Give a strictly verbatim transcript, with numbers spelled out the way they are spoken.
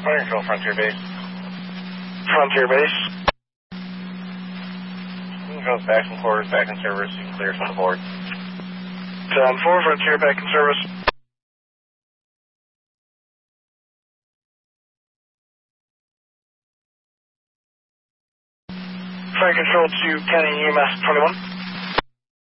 Fire Control, Frontier Base. Frontier Base. Control's back in quarters, back in service. You can clear from the board. Sound four, Frontier back in service. Fire Control to Kenny, U M S twenty-one.